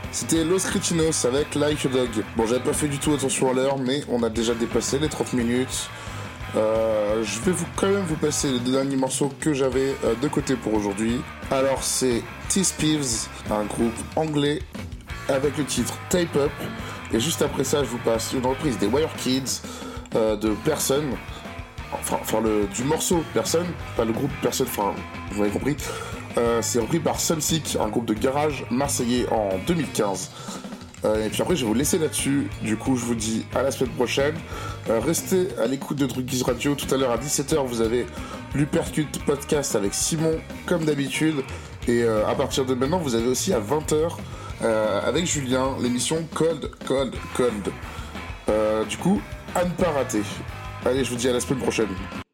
C'était Los Cretinos avec Like a Dog. Bon, j'avais pas fait du tout attention à l'heure, mais on a déjà dépassé les 30 minutes. Je vais quand même vous passer les deux derniers morceaux que j'avais de côté pour aujourd'hui. Alors c'est T-Spievs, un groupe anglais avec le titre Tape Up. Et juste après ça, je vous passe une reprise des Wire Kids de Person. Du morceau Person, pas le groupe Person, vous avez compris. C'est repris par Sunsick, un groupe de garage marseillais en 2015. Et puis après, je vais vous laisser là-dessus. Du coup, je vous dis à la semaine prochaine. Restez à l'écoute de Druggies Radio. Tout à l'heure à 17h, vous avez l'Upercute Podcast avec Simon, comme d'habitude. Et à partir de maintenant, vous avez aussi à 20h avec Julien l'émission Cold. Du coup, à ne pas rater. Allez, je vous dis à la semaine prochaine.